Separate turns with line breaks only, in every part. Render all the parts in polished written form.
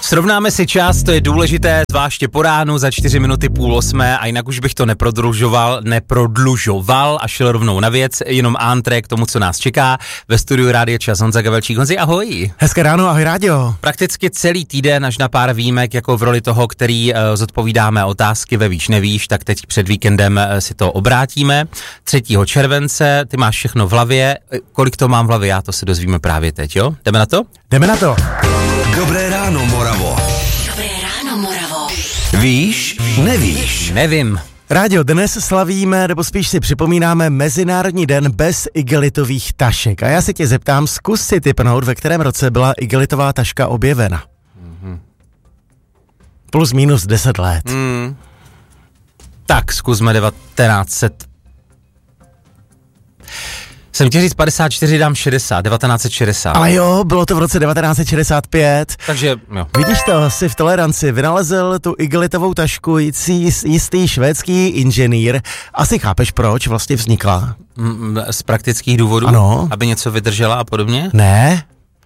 Srovnáme si čas, to je důležité, zvláště po ránu za 7:45 a jinak už bych to neprodlužoval a šel rovnou na věc, jenom antré k tomu, co nás čeká. Ve studiu Rádia Čas Honza Gavelčík. Honzi, ahoj.
Hezké ráno, ahoj Rádio.
Prakticky celý týden, až na pár výjimek, jako v roli toho, který zodpovídáme otázky ve Víš nevíš, tak teď před víkendem si to obrátíme. 3. července, ty máš všechno v hlavě. Kolik to mám v hlavě, já to se dozvíme právě teď, jo? Jdeme na to?
Jdeme na to.
Dobré ráno, Moravo.
Dobré ráno, Moravo.
Víš, nevíš.
Nevím.
Rádio, dnes slavíme, nebo spíš si připomínáme Mezinárodní den bez igelitových tašek. A já se tě zeptám, zkus si tipnout, ve kterém roce byla igelitová taška objevena. Plus minus 10 let.
Tak, zkusme 1900. Jsem chtěl říct 54, dám 60, 1960.
Ale jo, bylo to v roce 1965.
Takže, jo.
Vidíš to, jsi v toleranci, vynalezl tu igelitovou tašku jistý švédský inženýr. Asi chápeš, proč vlastně vznikla?
Z praktických důvodů?
Ano.
Aby něco vydržela a podobně?
Ne.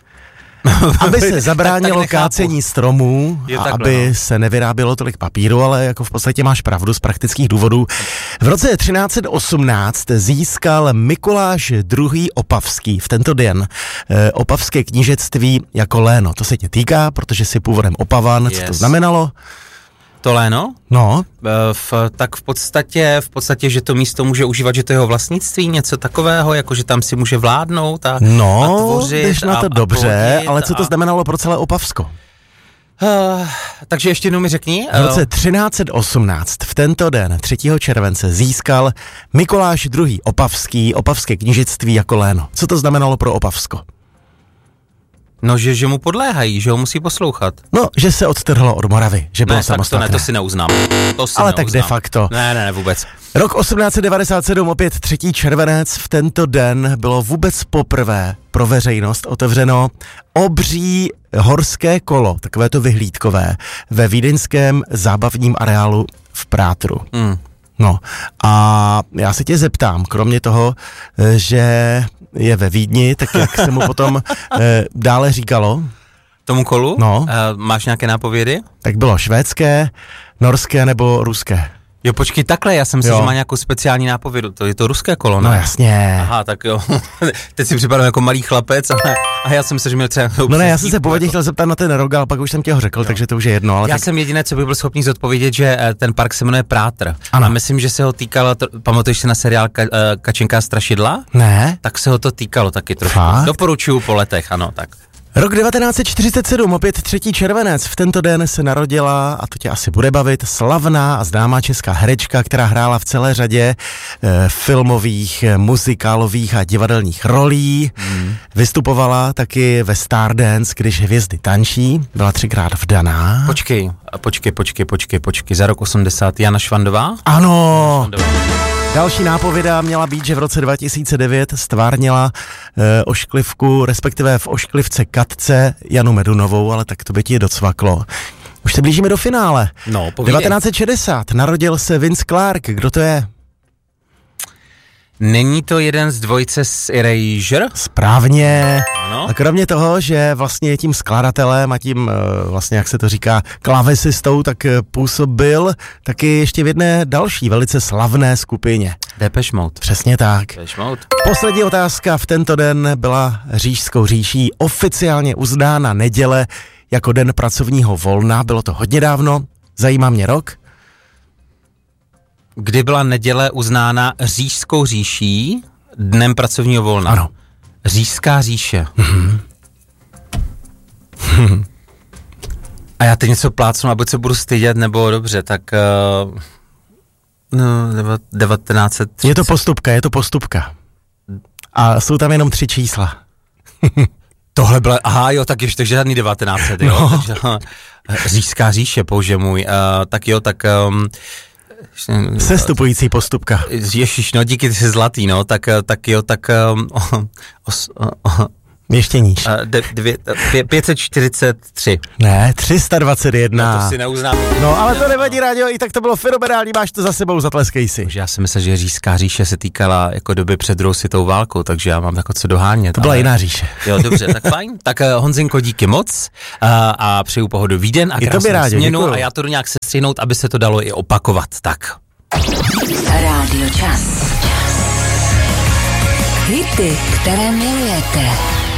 Aby se zabránilo
tak
kácení stromů a
takhle,
aby se nevyrábělo tolik papíru, ale jako v podstatě máš pravdu z praktických důvodů. V roce 1318 získal Mikuláš II. Opavský v tento den opavské knížectví jako léno. To se tě týká, protože jsi původem Opavan. Co to znamenalo?
To léno?
No.
Tak v podstatě, že to místo může užívat, že to je jeho vlastnictví, něco takového, jako že tam si může vládnout a tvořit.
Jdeš na to dobře, ale co to znamenalo pro celé Opavsko?
Takže ještě jednou mi řekni.
V roce 1318 v tento den 3. července získal Mikuláš II. Opavský opavské knížectví jako léno. Co to znamenalo pro Opavsko?
No, že mu podléhají, že ho musí poslouchat.
No, že se odtrhlo od Moravy, že bylo samostatné.
To si neuznám.
Ale tak de facto.
Ne, vůbec.
Rok 1897, opět 3. červenec, v tento den bylo vůbec poprvé pro veřejnost otevřeno obří horské kolo, takové to vyhlídkové, ve vídeňském zábavním areálu v Prátru. No a já se tě zeptám, kromě toho, že je ve Vídni, tak jak se mu potom dále říkalo?
Tomu kolu?
No.
Máš nějaké nápovědy?
Tak bylo švédské, norské nebo ruské?
Jo, počkej, takhle, já jsem si, že má nějakou speciální nápovědu, to je to ruské kolo, ne?
No jasně.
Aha, tak jo, teď si připadám jako malý chlapec a já jsem se, že měl třeba...
No ne, já jsem se původně chtěl zeptat na ten rok, ale pak už jsem tě ho řekl, jo. Takže to už je jedno. Ale
já jsem jediné, co bych byl schopný zodpovědět, že ten park se jmenuje Prátr. Ano. A myslím, že se ho týkalo, pamatuješ si na seriál Kačenka strašidla?
Ne.
Tak se ho to týkalo taky trošku.
Fakt?
Doporučuju po letech, ano, tak.
Rok 1947, opět 3. červenec, v tento den se narodila, a to tě asi bude bavit, slavná a známá česká herečka, která hrála v celé řadě filmových, muzikálových a divadelních rolí. Vystupovala taky ve Stardance, když hvězdy tančí, byla 3krát vdaná.
Počkej, za rok 80 Jana Švandová?
Ano! Další nápověda měla být, že v roce 2009 stvárnila ošklivku, respektive v ošklivce Katce Janu Medunovou, ale tak to by ti docvaklo. Už se blížíme do finále.
No, povídej.
1960 narodil se Vince Clarke, kdo to je?
Není to jeden z dvojice z Erasure?
Správně.
Ano.
A kromě toho, že vlastně je tím skladatelem a tím vlastně, jak se to říká, klavesistou, tak působil taky ještě v jedné další velice slavné skupině.
Depeche Mode.
Přesně tak.
Depeche Mode.
Poslední otázka. V tento den byla Říšskou říší oficiálně uznána neděle jako den pracovního volna. Bylo to hodně dávno. Zajímá mě rok.
Kdy byla neděle uznána Říšskou říší dnem pracovního volna?
Ano.
Říšská říše. A já teď něco plácnu, a buď se budu stydět, nebo dobře, tak 1930.
Je to postupka. A jsou tam jenom 3 čísla.
Tohle byla, takže žádný 1900, jo.
No.
Takže, Říšská říše, bože můj, tak jo, tak...
Sestupující postupka.
Ježiš, no díky, ty jsi zlatý, no, tak jo, tak...
Ještě níž.
543.
Ne, 321.
No to si neuznám.
No, ale to nevadí, Ráďo, i tak to bylo fenomenální, máš to za sebou, zatleskej si.
Já si myslel, že Říšská říše se týkala jako doby před druhou světovou válkou, takže já mám jako co dohánět.
To byla jiná říše.
Jo, dobře, tak fajn. Tak Honzinko, díky moc a přeju pohodu Víden a krásnou směnu
děkuju.
a já to jdu nějak sestřihnout, aby se to dalo i opakovat. Tak.
Rádio Čas. Hity, které milujete.